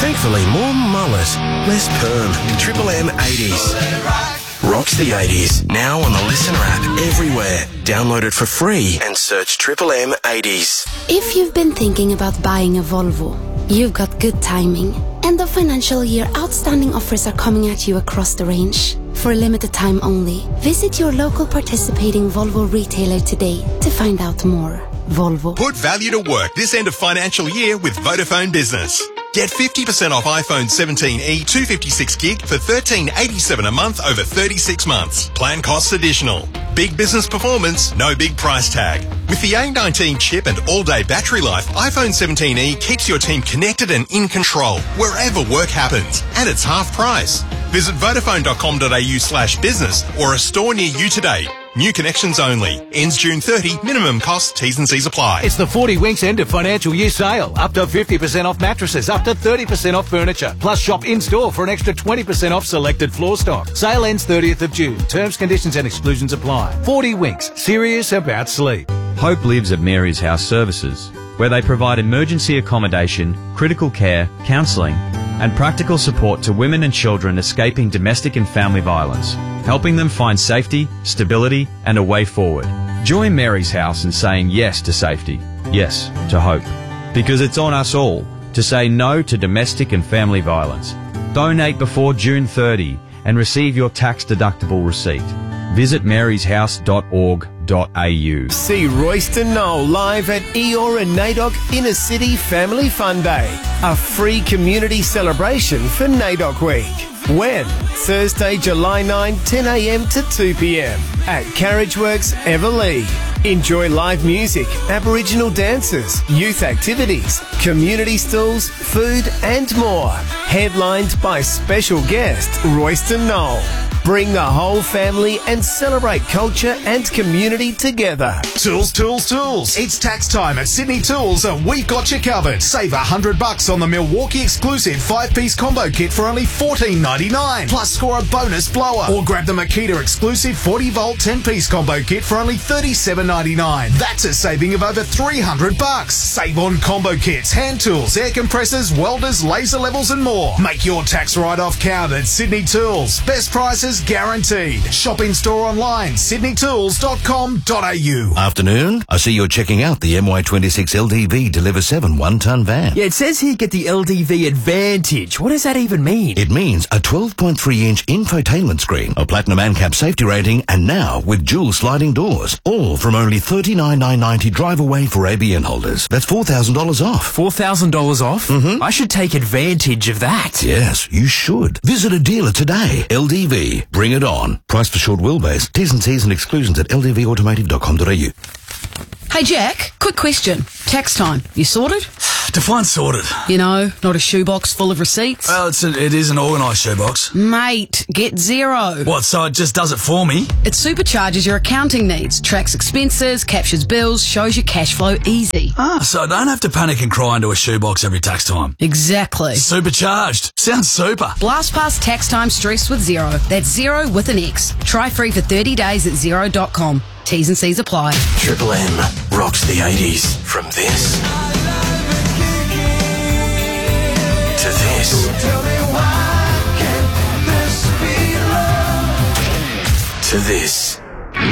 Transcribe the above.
Thankfully, more mullet, less perm. Triple M 80s. Rocks the 80s. Now on the Listener app everywhere. Download it for free and search Triple M 80s. If you've been thinking about buying a Volvo, you've got good timing. End of financial year outstanding offers are coming at you across the range. For a limited time only, visit your local participating Volvo retailer today to find out more. Volvo. Put value to work this end of financial year with Vodafone Business. Get 50% off iPhone 17e 256 gig for $13.87 a month over 36 months. Plan costs additional. Big business performance, no big price tag. With the A19 chip and all-day battery life, iPhone 17e keeps your team connected and in control wherever work happens. And it's half price. Visit vodafone.com.au/business or a store near you today. New connections only. Ends June 30. Minimum cost. T's and C's apply. It's the 40 Winks end of financial year sale. Up to 50% off mattresses, up to 30% off furniture. Plus shop in-store for an extra 20% off selected floor stock. Sale ends 30th of June. Terms, conditions and exclusions apply. 40 Winks. Serious about sleep. Hope lives at Mary's House Services, where they provide emergency accommodation, critical care, counselling and practical support to women and children escaping domestic and family violence, helping them find safety, stability and a way forward. Join Mary's House in saying yes to safety, yes to hope, because it's on us all to say no to domestic and family violence. Donate before June 30 and receive your tax-deductible receipt. Visit maryshouse.org.au. See Royston Knoll live at Eeyore and NAIDOC Inner City Family Fun Day, a free community celebration for NAIDOC Week. When? Thursday, July 9, 10 a.m. to 2 p.m. at Carriageworks Everleigh. Enjoy live music, Aboriginal dances, youth activities, community stalls, food and more. Headlined by special guest Royston Knoll. Bring the whole family and celebrate culture and community together. Tools, tools, tools. It's tax time at Sydney Tools and we've got you covered. Save $100 on the Milwaukee exclusive 5-piece combo kit for only $14.99. Plus score a bonus blower. Or grab the Makita exclusive 40-volt 10-piece combo kit for only $37.99. That's a saving of over $300. Save on combo kits, hand tools, air compressors, welders, laser levels and more. Make your tax write-off count at Sydney Tools. Best prices guaranteed. Shop in store online, sydneytools.com.au. Afternoon. I see you're checking out the MY26 LDV Deliver 7 one-ton van. Yeah, it says here get the LDV Advantage. What does that even mean? It means a 12.3-inch infotainment screen, a platinum ANCAP safety rating, and now with dual sliding doors. All from only $39,990 drive away for ABN holders. That's $4,000 off. $4,000 off? Mm-hmm. I should take advantage of that. Yes, you should. Visit a dealer today. LDV. Bring it on. Price for short wheelbase. T's and C's and exclusions at ldvautomotive.com.au. Hey Jack, quick question. Tax time. You sorted? Define sorted. You know, not a shoebox full of receipts? Well, it is an organised shoebox. Mate, get zero. What, so it just does it for me? It supercharges your accounting needs, tracks expenses, captures bills, shows your cash flow easy. So I don't have to panic and cry into a shoebox every tax time. Exactly. Supercharged. Sounds super. Blast past tax time stress with Xero. That's Xero with an X. Try free for 30 days at Xero.com. T's and C's apply. Triple M rocks the 80s. From this to this to this.